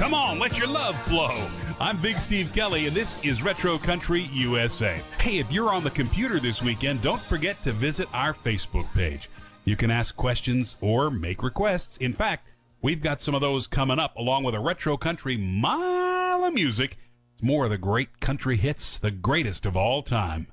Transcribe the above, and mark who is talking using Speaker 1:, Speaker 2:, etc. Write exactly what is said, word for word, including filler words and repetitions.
Speaker 1: Come on, let your love flow. I'm Big Steve Kelly, and this is Retro Country U S A. Hey, if you're on the computer this weekend, don't forget to visit our Facebook page. You can ask questions or make requests. In fact, we've got some of those coming up, along with a Retro Country mile of music. More of the great country hits, the greatest of all time.